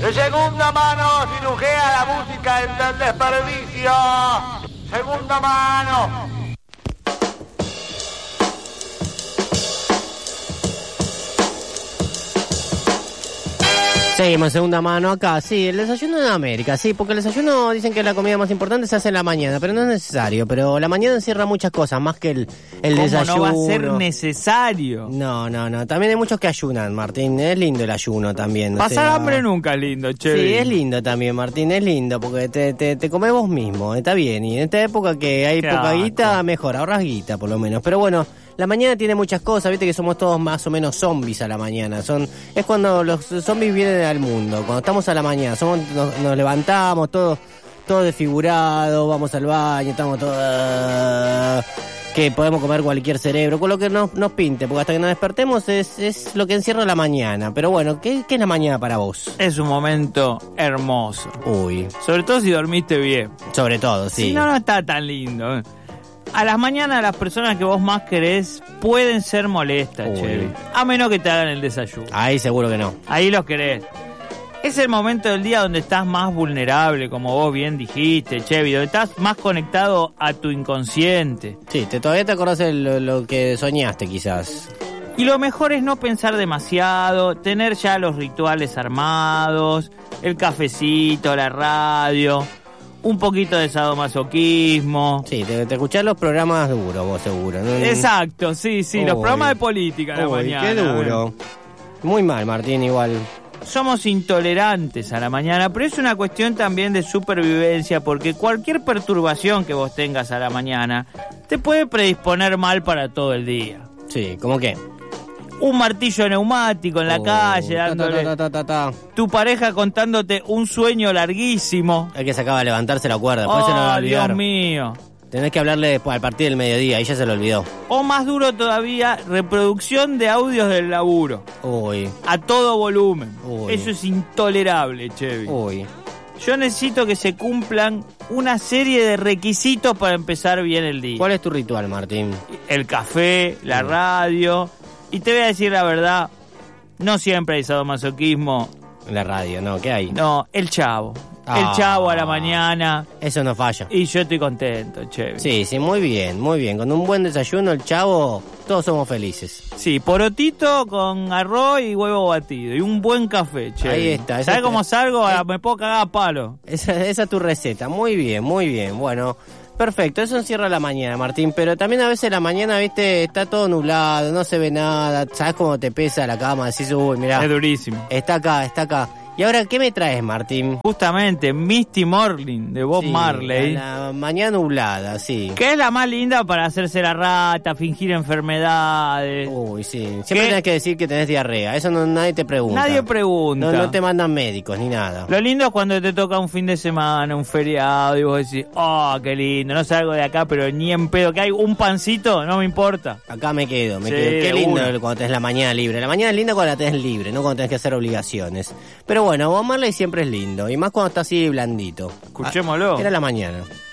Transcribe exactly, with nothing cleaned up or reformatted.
De segunda mano cirujea la música del desperdicio. Segunda mano. Seguimos en segunda mano acá, sí, el desayuno en América, sí, porque el desayuno dicen que la comida más importante se hace en la mañana, pero no es necesario, pero la mañana encierra muchas cosas, más que el, el ¿Cómo desayuno. no va a ser necesario? No, no, no, también hay muchos que ayunan, Martín, es lindo el ayuno también. Pasar o sea, hambre nunca es lindo, che. Sí, es lindo también, Martín, es lindo, porque te, te, te comes vos mismo, está bien, y en esta época que hay Qué poca asco. guita, mejor, ahorras guita por lo menos, pero bueno... La mañana tiene muchas cosas, viste que somos todos más o menos zombies a la mañana. Son Es cuando los zombies vienen al mundo, cuando estamos a la mañana. Somos, nos, nos levantamos, todos todo desfigurados, vamos al baño, estamos todos... que podemos comer cualquier cerebro, con lo que nos, nos pinte, porque hasta que nos despertemos es, es lo que encierra la mañana. Pero bueno, ¿qué, qué es la mañana para vos? Es un momento hermoso. Uy, Sobre todo si dormiste bien. sobre todo, sí. Si no, no está tan lindo. eh. A las mañanas las personas que vos más querés pueden ser molestas, Uy. Chevy. A menos que te hagan el desayuno. Ahí seguro que no. Ahí los querés. Es el momento del día donde estás más vulnerable, como vos bien dijiste, Chevy, donde estás más conectado a tu inconsciente. Sí, te, todavía te acordás de lo, lo que soñaste quizás. Y lo mejor es no pensar demasiado, tener ya los rituales armados, el cafecito, la radio, un poquito de sadomasoquismo. Sí, te, te escuchás los programas duros vos seguro, ¿no? Exacto, sí, sí, los Uy. programas de política en la Uy, mañana. qué duro. Muy mal, Martín, igual. Somos intolerantes a la mañana, pero es una cuestión también de supervivencia, porque cualquier perturbación que vos tengas a la mañana te puede predisponer mal para todo el día. Sí, ¿cómo qué? Un martillo neumático en la Oh, calle, ta, ta, dándole... ta, ta, ta, ta. Tu pareja contándote un sueño larguísimo. El que se acaba de levantarse la cuerda, después se lo va a Oh, olvidar. Dios mío. Tenés que hablarle después, al partir del mediodía, ahí ya se lo olvidó. O más duro todavía, reproducción de audios del laburo. Uy, A todo volumen. Uy. Eso es intolerable, Chevy. uy. Yo necesito que se cumplan una serie de requisitos para empezar bien el día. ¿Cuál es tu ritual, Martín? El café, la radio. Y te voy a decir la verdad, no siempre hay sadomasoquismo. En la radio, ¿no? ¿Qué hay? No, el chavo. Ah. El chavo a la mañana. Eso no falla. Y yo estoy contento, Chevy. Sí, sí, muy bien, muy bien. Con un buen desayuno, el chavo, todos somos felices. Sí, porotito con arroz y huevo batido. Y un buen café, Chevy. Ahí está, esa ¿Sabes te- cómo salgo? eh. Me puedo cagar a palo. Esa, esa es tu receta. Muy bien, muy bien. Bueno, perfecto. Eso encierra la mañana, Martín. Pero también a veces la mañana, viste, está todo nublado, no se ve nada. ¿Sabes cómo te pesa la cama? Decís, uy, mirá, Es durísimo. está acá, está acá. ¿Y ahora qué me traes, Martín? Justamente, Misty Morning de Bob Sí, Marley. La mañana nublada, sí. Que es la más linda para hacerse la rata, fingir enfermedades. Uy, sí. Siempre ¿Qué? tenés que decir que tenés diarrea. Eso no, nadie te pregunta. Nadie pregunta. No, no te mandan médicos ni nada. Lo lindo es cuando te toca un fin de semana, un feriado, y vos decís, oh, qué lindo, no salgo de acá, pero ni en pedo, que hay un pancito, no me importa. Acá me quedo, me Sí, quedo. Qué de lindo una. cuando tenés la mañana libre. La mañana es linda cuando la tenés libre, no cuando tenés que hacer obligaciones. Pero bueno, Bob Marley siempre es lindo. Y más cuando está así blandito. Escuchémoslo. Ah, era la mañana.